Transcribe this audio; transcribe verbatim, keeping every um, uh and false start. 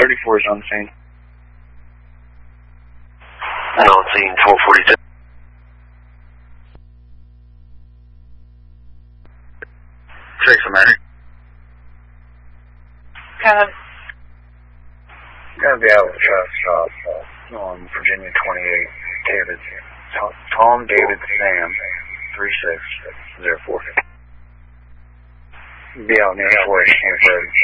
thirty-four is on scene. On scene, four forty-two. Six American. Kevin. Gonna be out with traffic stop on Virginia twenty-eight. David. Tom, Tom David Sam. three six zero four. Be out near Fort Hanford.